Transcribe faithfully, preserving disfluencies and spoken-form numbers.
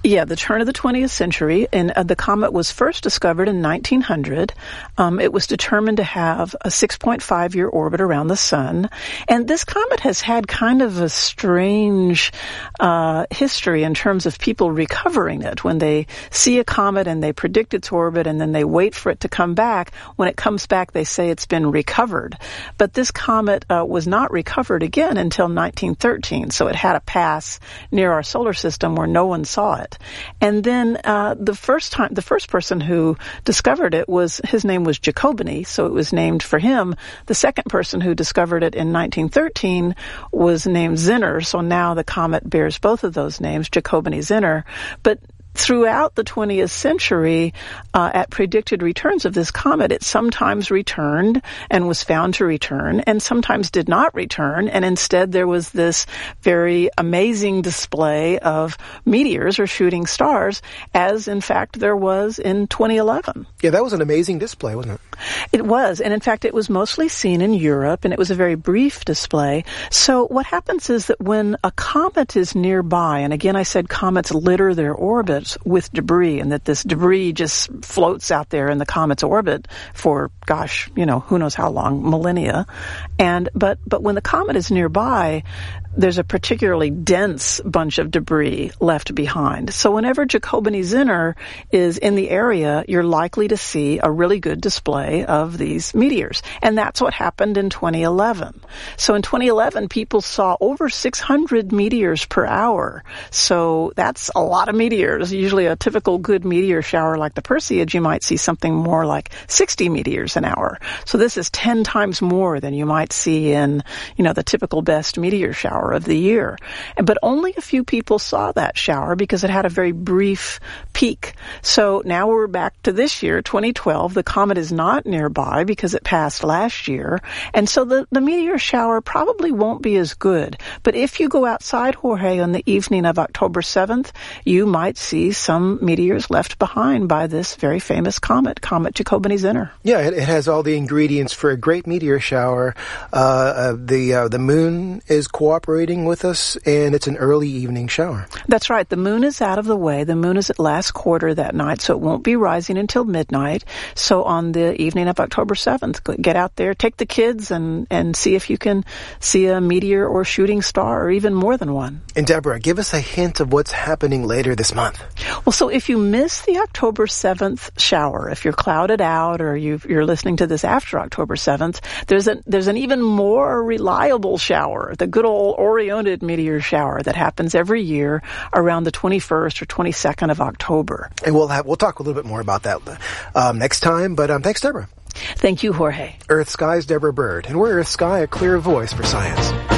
Yeah, the turn of the twentieth century, and uh, the comet was first discovered in nineteen hundred. Um, it was determined to have a six point five year orbit around the sun, and this comet has had kind of a strange uh, history in terms of people recovering it. When they see a comet and they predict its orbit, and then they wait for it to come back, when it comes back, they say it's been recovered. But this comet uh, was not recovered again until nineteen thirteen, so it had a pass near our solar system where no one saw it. And then uh, the first time, the first person who discovered it was, his name was Jacobini, so it was named for him. The second person who discovered it in nineteen thirteen was named Zinner, so now the comet bears both of those names, Jacobini-Zinner. But throughout the twentieth century, uh, at predicted returns of this comet, it sometimes returned and was found to return, and sometimes did not return, and instead there was this very amazing display of meteors or shooting stars, as in fact there was in twenty eleven. Yeah, that was an amazing display, wasn't it? It was, and in fact it was mostly seen in Europe, and it was a very brief display. So what happens is that when a comet is nearby, and again I said comets litter their orbit with debris, and that this debris just floats out there in the comet's orbit for, gosh, you know, who knows how long, millennia. And but but when the comet is nearby, there's a particularly dense bunch of debris left behind. So whenever Jacobini-Zinner is in the area, you're likely to see a really good display of these meteors. And that's what happened in twenty eleven. So in twenty eleven, people saw over six hundred meteors per hour. So that's a lot of meteors. Usually a typical good meteor shower like the Perseid, you might see something more like sixty meteors an hour. So this is ten times more than you might see in, you know, the typical best meteor shower of the year. But only a few people saw that shower because it had a very brief peak. So now we're back to this year, twenty twelve. The comet is not nearby because it passed last year. And so the, the meteor shower probably won't be as good. But if you go outside, Jorge, on the evening of October seventh, you might see some meteors left behind by this very famous comet, Comet Jacobini-Zinner. Yeah, it, it has all the ingredients for a great meteor shower. Uh, uh, the uh, the moon is cooperating with us, and it's an early evening shower. That's right. The moon is out of the way. The moon is at last quarter that night, so it won't be rising until midnight. So on the evening of October seventh, get out there, take the kids, and, and see if you can see a meteor or shooting star, or even more than one. And Deborah, give us a hint of what's happening later this month. Well, so if you miss the October seventh shower, if you're clouded out or you've, you're listening to this after October seventh, there's, a, there's an even more reliable shower, the good old Orionid meteor shower that happens every year around the twenty-first or twenty-second of October. And we'll have, we'll talk a little bit more about that um, next time, but um, thanks, Deborah. Thank you, Jorge. Earth Sky's Deborah Bird, and we're Earth Sky, a clear voice for science.